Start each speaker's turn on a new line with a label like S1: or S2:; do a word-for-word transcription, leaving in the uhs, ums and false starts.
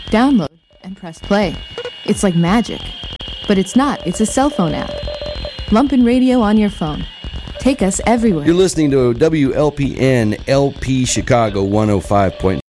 S1: Download and press play. It's like magic. But it's not. It's a cell phone app. Lumpen Radio on your phone. Take us everywhere.
S2: You're listening to W L P N L P Chicago one oh five point